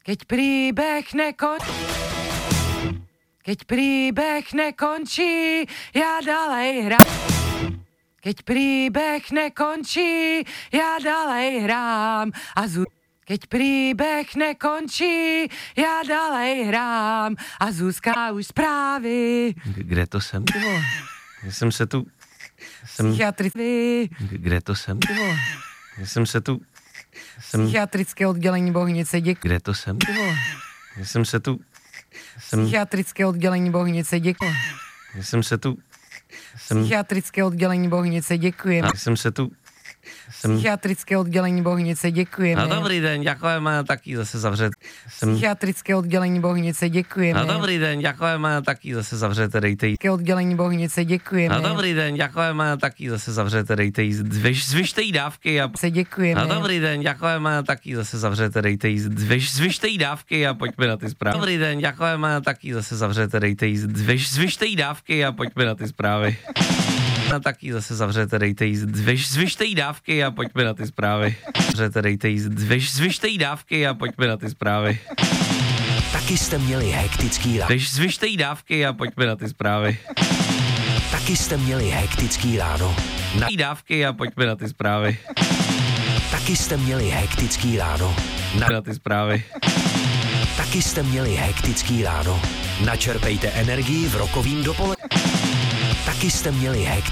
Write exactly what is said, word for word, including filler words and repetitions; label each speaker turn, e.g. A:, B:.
A: Keď príbeh nekončí, keď príbeh nekončí, ja ďalej hrám. Keď príbeh nekončí, ja ďalej hrám. A zu... Keď príbeh nekončí, ja ďalej hrám. A Zuzka už zprávy.
B: Kde to jsem, ty vole? Jsem se tu... Jsem...
A: Psychiatrické.
B: Kde to jsem, ty vole? Jsem se tu... Jsem...
A: Psychiatrické oddělení Bohnice, děkuji.
B: Kde to jsem, ty vole? Jsem se tu... Jsem...
A: Psychiatrické oddělení Bohnice, děkuji.
B: Jsem se tu... Jsem...
A: Psychiatrické oddělení Bohnice, děkujeme.
B: Jsem se tu... Jsem...
A: Psychiatrické oddělení Bohnice, děkujeme.
B: No dobrý den, děkujeme, taky zase zavřet. Jsem...
A: Psychiatrické oddělení Bohnice, děkujeme.
B: No dobrý den, děkujeme, taky zase zavřete, dejte jí.
A: Oddělení Bohnice, děkujeme.
B: No dobrý den, děkujeme, taky zase zavřete, dejte jí. Zvyš, zvyšte jí dávky a...
A: Se děkujeme.
B: No dobrý den, děkujeme, taky zase zavřete, dejte jí. Zvyš, zvyšte jí dávky a pojďme na ty zprávy. Dobrý den, děkujeme, taky zase zavřete, dejte jí. Zvyš, zvyšte jí dávky a pojďme na ty zprávy. A taky zase zavřete, dejte jí. Zvyš, zvyšte jí dávky a pojďme na ty zprávy. Zavřete, dejte jí. Zvyš, zvyšte jí dávky a pojďme na ty zprávy.
C: Taky jste měli hektický ráno.
B: Zvyš, zvyšte jí dávky a pojďme na ty zprávy.
C: Taky jste měli hektický ráno.
B: Na dávky a pojďme na ty zprávy.
C: Taky jste měli hektický ráno.
B: Na, na ty zprávy.
C: Taky jste měli hektický ráno. Načerpejte energii v rokovým dopoledne. Taky jste měli hektický